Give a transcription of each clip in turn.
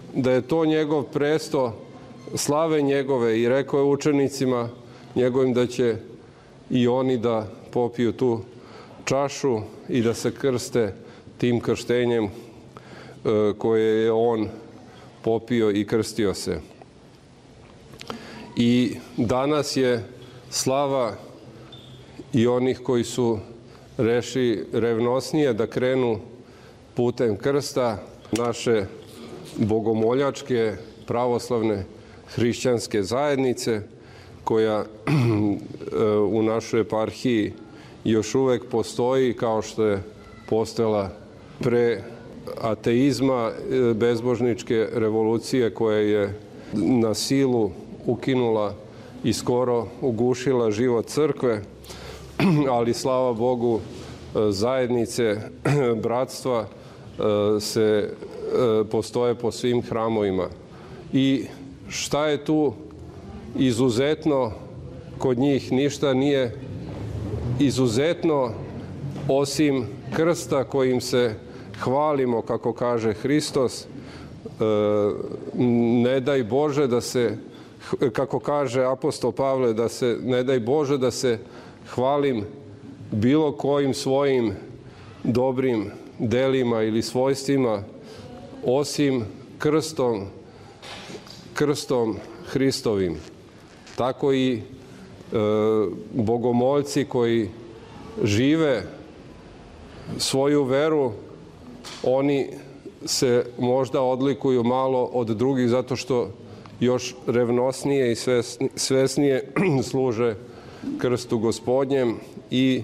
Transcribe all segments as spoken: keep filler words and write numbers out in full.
da je to njegov presto slave njegove i rekao je učenicima njegovim da će i oni da popiju tu čašu i da se krste tim krštenjem koje je on popio i krstio se. I danas je slava i onih koji su reši revnosnije da krenu putem krsta, naše bogomoljačke pravoslavne hrišćanske zajednice koja u našoj eparhiji još uvek postoji kao što je postojala pre ateizma, bezbožničke revolucije koja je na silu ukinula i skoro ugušila život crkve, ali slava Bogu zajednice, bratstva se postoje po svim hramovima. I šta je tu izuzetno kod njih? Ništa nije izuzetno osim krsta kojim se hvalimo, kako kaže Hristos. Ne daj Bože da se, kako kaže apostol Pavle, da se, ne daj Bože da se hvalim bilo kojim svojim dobrim delima ili svojstvima, osim krstom, krstom Hristovim. Tako i e, bogomoljci koji žive svoju veru, oni se možda odlikuju malo od drugih zato što još revnosnije i svesnije služe krstu Gospodnjem i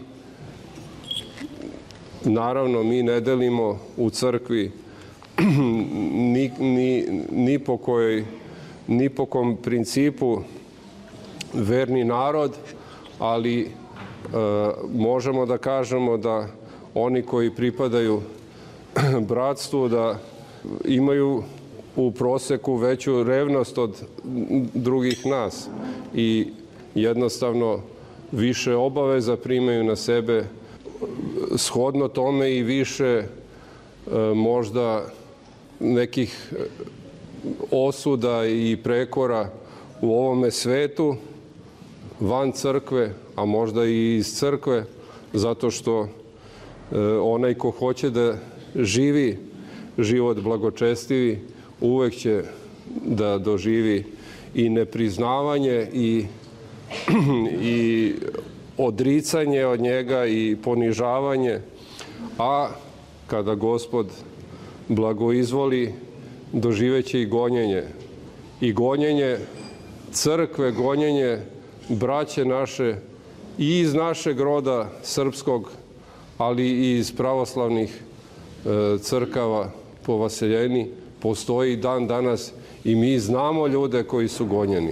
naravno mi ne delimo u crkvi ni, ni, ni po kojoj, ni po kom principu verni narod, ali e, možemo da kažemo da oni koji pripadaju bratstvu da imaju u proseku veću revnost od drugih nas i jednostavno više obaveza primaju na sebe shodno tome i više e, možda nekih osuda i prekora u ovome svetu van crkve, a možda i iz crkve, zato što e, onaj ko hoće da živi život blagočestivi, uvek će da doživi i nepriznavanje i, i odricanje od njega i ponižavanje, a kada Gospod blagoizvoli, doživeće i gonjenje. I gonjenje crkve, gonjenje braće naše i iz našeg roda srpskog, ali i iz pravoslavnih crkava po vaseljeni, postoji dan danas i mi znamo ljude koji su gonjeni.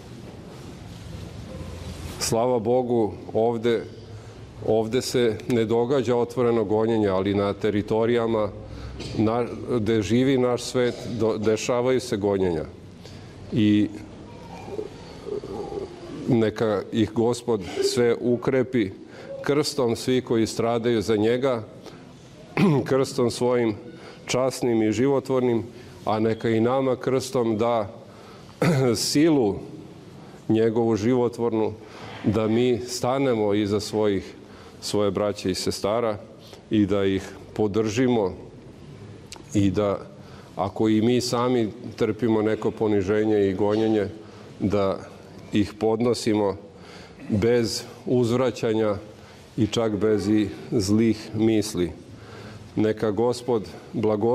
Slava Bogu, ovde, ovde se ne događa otvoreno gonjenje, ali na teritorijama na, gde živi naš svet, do, dešavaju se gonjenja. I neka ih Gospod sve ukrepi krstom svi koji stradaju za njega, krstom svojim časnim i životvornim, a neka i nama krstom da silu njegovu životvornu, da mi stanemo iza svojih, svoje braće i sestara i da ih podržimo i da ako i mi sami trpimo neko poniženje i gonjenje, da ih podnosimo bez uzvraćanja i čak bez i zlih misli. Neka Gospod blagoslov